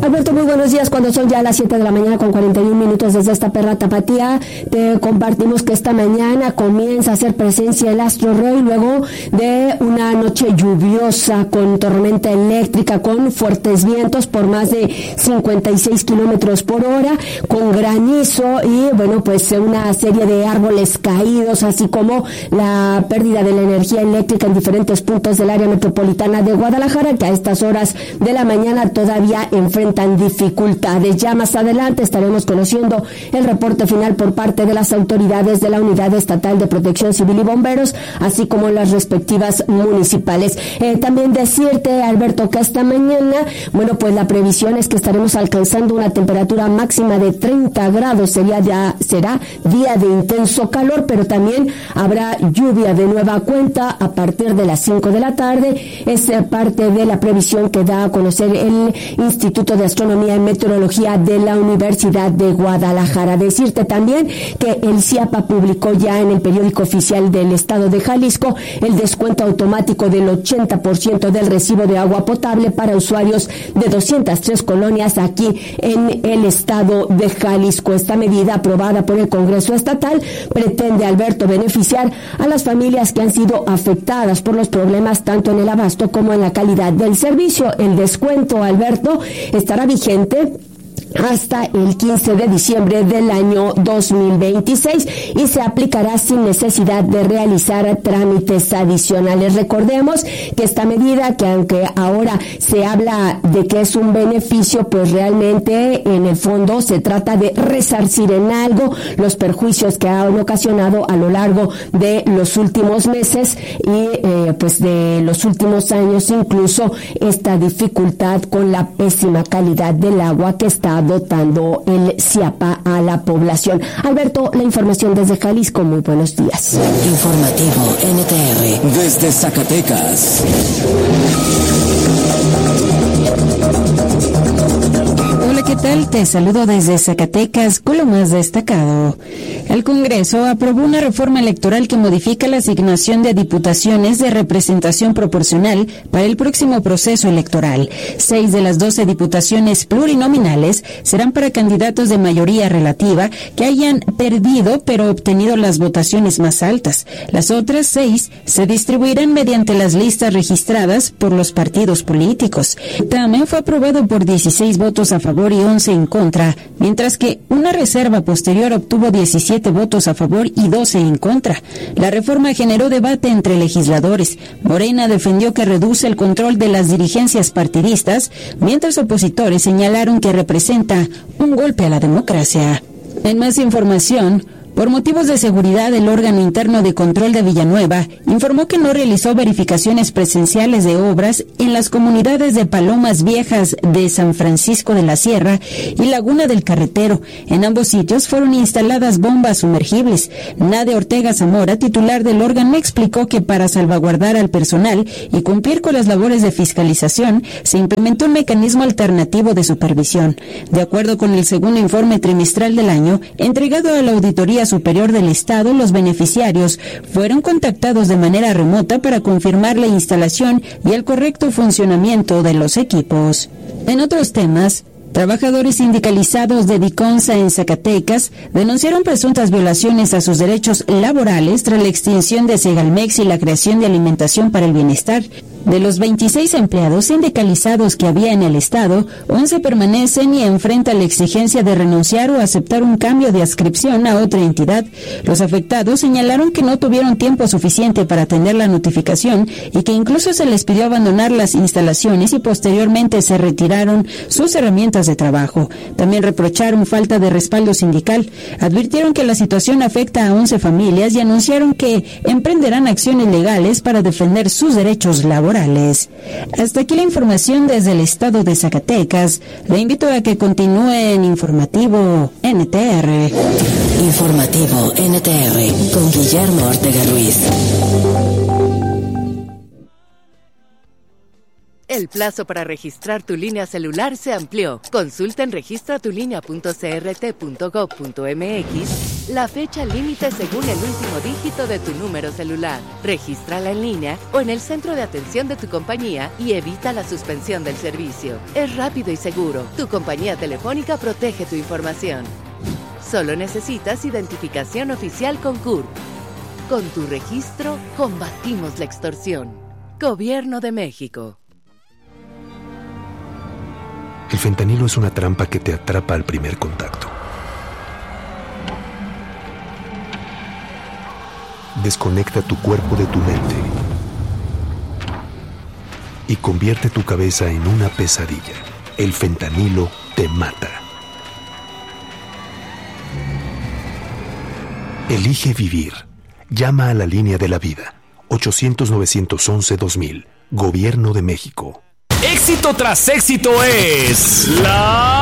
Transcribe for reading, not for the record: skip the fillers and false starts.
Alberto, muy buenos días. Cuando son ya las 7 de la mañana con 41 minutos desde esta perra tapatía, te compartimos que esta mañana comienza a hacer presencia el astro rey luego de una noche lluviosa con tormenta eléctrica, con fuertes vientos por más de 56 kilómetros por hora, con granizo y bueno, pues una serie de árboles caídos, así como la pérdida de la energía eléctrica en diferentes puntos del área metropolitana de Guadalajara, que a estas horas de la mañana todavía enfrentan dificultades. Ya más adelante estaremos conociendo el reporte final por parte de las autoridades de la Unidad Estatal de Protección Civil y Bomberos, así como las respectivas municipales. También decirte, Alberto, que esta mañana, bueno, pues la previsión es que estaremos alcanzando una temperatura máxima de 30 grados. Será día de intenso calor, pero también habrá lluvia de nueva cuenta a partir de las 5 de la tarde. Es parte de la previsión que da a conocer el Instituto de Astronomía y Meteorología de la Universidad de Guadalajara. Decirte también que el CIAPA publicó ya en el periódico oficial del estado de Jalisco el descuento automático del 80% del recibo de agua potable para usuarios de 203 colonias aquí en el estado de Jalisco. Esta medida, aprobada por el Congreso Estatal, pretende, Alberto, beneficiar a las familias que han sido afectadas por los problemas tanto en el abasto como en la calidad del servicio. El descuento, Alberto, estará vigente hasta el 15 de diciembre del año 2026 y se aplicará sin necesidad de realizar trámites adicionales. Recordemos que esta medida, que aunque ahora se habla de que es un beneficio, pues realmente en el fondo se trata de resarcir en algo los perjuicios que han ocasionado a lo largo de los últimos meses y pues de los últimos años, incluso esta dificultad con la pésima calidad del agua que está dotando el CIAPA a la población. Alberto, la información desde Jalisco. Muy buenos días. Informativo NTR desde Zacatecas. Hola, ¿qué tal? Te saludo desde Zacatecas con lo más destacado. El Congreso aprobó una reforma electoral que modifica la asignación de diputaciones de representación proporcional para el próximo proceso electoral. 6 de las 12 diputaciones plurinominales serán para candidatos de mayoría relativa que hayan perdido pero obtenido las votaciones más altas. Las otras 6 se distribuirán mediante las listas registradas por los partidos políticos. También fue aprobado por 16 votos a favor y 11 en contra, mientras que una reserva posterior obtuvo 17 votos a favor y 12 en contra. La reforma generó debate entre legisladores. Morena defendió que reduce el control de las dirigencias partidistas, mientras opositores señalaron que representa un golpe a la democracia. En más información, por motivos de seguridad, el órgano interno de control de Villanueva informó que no realizó verificaciones presenciales de obras en las comunidades de Palomas Viejas de San Francisco de la Sierra y Laguna del Carretero. En ambos sitios fueron instaladas bombas sumergibles. Nadia Ortega Zamora, titular del órgano, explicó que para salvaguardar al personal y cumplir con las labores de fiscalización, se implementó un mecanismo alternativo de supervisión. De acuerdo con el segundo informe trimestral del año, entregado a la Auditoría Superior del Estado, los beneficiarios fueron contactados de manera remota para confirmar la instalación y el correcto funcionamiento de los equipos. En otros temas, trabajadores sindicalizados de Diconsa en Zacatecas denunciaron presuntas violaciones a sus derechos laborales tras la extinción de Segalmex y la creación de Alimentación para el Bienestar. De los 26 empleados sindicalizados que había en el estado, 11 permanecen y enfrentan la exigencia de renunciar o aceptar un cambio de adscripción a otra entidad. Los afectados señalaron que no tuvieron tiempo suficiente para atender la notificación y que incluso se les pidió abandonar las instalaciones y posteriormente se retiraron sus herramientas de trabajo. También reprocharon falta de respaldo sindical. Advirtieron que la situación afecta a 11 familias y anunciaron que emprenderán acciones legales para defender sus derechos laborales. Hasta aquí la información desde el estado de Zacatecas. Le invito a que continúe en Informativo NTR. Informativo NTR con Guillermo Ortega Ruiz. El plazo para registrar tu línea celular se amplió. Consulta en registratulinea.crt.gov.mx la fecha límite según el último dígito de tu número celular. Regístrala en línea o en el centro de atención de tu compañía y evita la suspensión del servicio. Es rápido y seguro. Tu compañía telefónica protege tu información. Solo necesitas identificación oficial con CURP. Con tu registro, combatimos la extorsión. Gobierno de México. El fentanilo es una trampa que te atrapa al primer contacto. Desconecta tu cuerpo de tu mente y convierte tu cabeza en una pesadilla. El fentanilo te mata. Elige vivir. Llama a la línea de la vida. 800-911-2000. Gobierno de México. Éxito tras éxito es la